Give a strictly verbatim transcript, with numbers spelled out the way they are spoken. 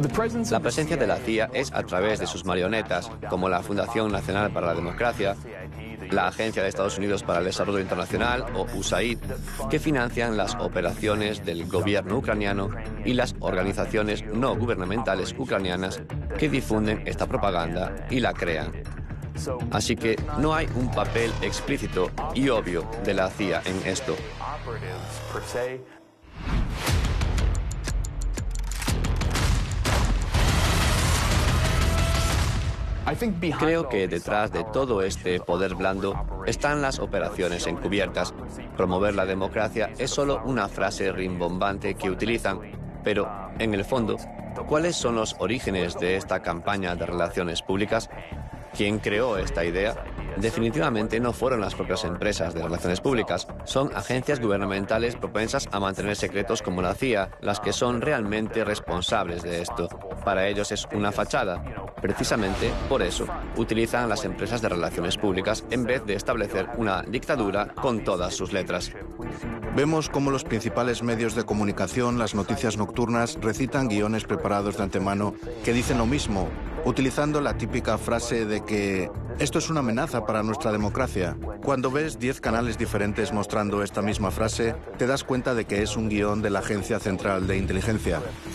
La presencia de la C I A es a través de sus marionetas, como la Fundación Nacional para la Democracia, la Agencia de Estados Unidos para el Desarrollo Internacional, o U S A I D, que financian las operaciones del gobierno ucraniano, y las organizaciones no gubernamentales ucranianas que difunden esta propaganda y la crean. Así que no hay un papel explícito y obvio de la C I A en esto. Creo que detrás de todo este poder blando están las operaciones encubiertas. Promover la democracia es solo una frase rimbombante que utilizan, pero, en el fondo, ¿cuáles son los orígenes de esta campaña de relaciones públicas? ¿Quién creó esta idea? Definitivamente no fueron las propias empresas de relaciones públicas. Son agencias gubernamentales propensas a mantener secretos como la C I A las que son realmente responsables de esto. Para ellos es una fachada. Precisamente por eso utilizan las empresas de relaciones públicas en vez de establecer una dictadura con todas sus letras. Vemos cómo los principales medios de comunicación, las noticias nocturnas, recitan guiones preparados de antemano que dicen lo mismo, utilizando la típica frase de que esto es una amenaza para nuestra democracia. Cuando ves diez canales diferentes mostrando esta misma frase, te das cuenta de que es un guión de la Agencia Central de Inteligencia.